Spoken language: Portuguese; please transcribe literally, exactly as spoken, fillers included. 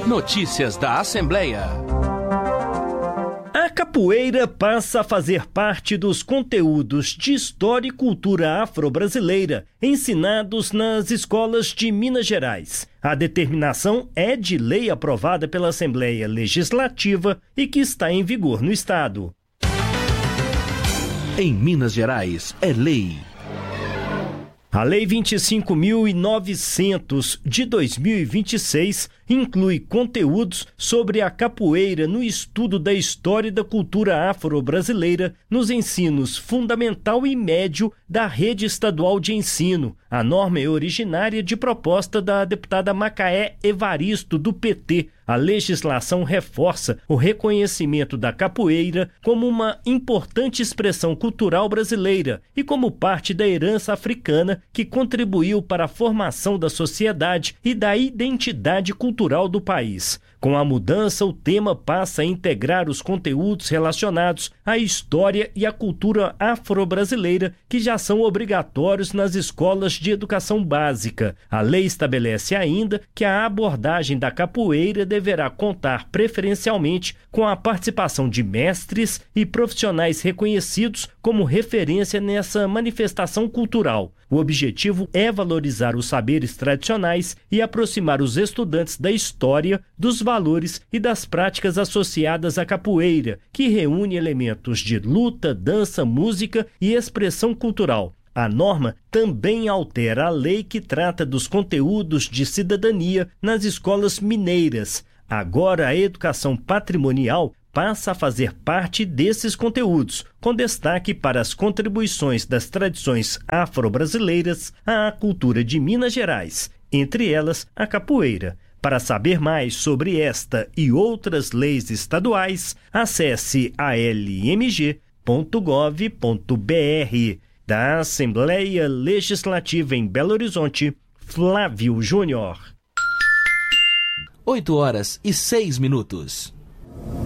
Notícias da Assembleia. A capoeira passa a fazer parte dos conteúdos de história e cultura afro-brasileira ensinados nas escolas de Minas Gerais. A determinação é de lei aprovada pela Assembleia Legislativa e que está em vigor no estado. Em Minas Gerais, é lei. A Lei vinte e cinco mil e novecentos de dois mil e vinte e seis inclui conteúdos sobre a capoeira no estudo da história e da cultura afro-brasileira nos ensinos fundamental e médio da rede estadual de ensino. A norma é originária de proposta da deputada Macaé Evaristo, do P T. A legislação reforça o reconhecimento da capoeira como uma importante expressão cultural brasileira e como parte da herança africana que contribuiu para a formação da sociedade e da identidade cultural do país. Com a mudança, o tema passa a integrar os conteúdos relacionados à história e à cultura afro-brasileira, que já são obrigatórios nas escolas de educação básica. A lei estabelece ainda que a abordagem da capoeira deverá contar preferencialmente com a participação de mestres e profissionais reconhecidos como referência nessa manifestação cultural. O objetivo é valorizar os saberes tradicionais e aproximar os estudantes da história, dos valores e das práticas associadas à capoeira, que reúne elementos de luta, dança, música e expressão cultural. A norma também altera a lei que trata dos conteúdos de cidadania nas escolas mineiras. Agora, a educação patrimonial passa a fazer parte desses conteúdos, com destaque para as contribuições das tradições afro-brasileiras à cultura de Minas Gerais, entre elas a capoeira. Para saber mais sobre esta e outras leis estaduais, acesse a l m g ponto gov ponto b r. Da Assembleia Legislativa em Belo Horizonte, Flávio Júnior. oito horas e seis minutos.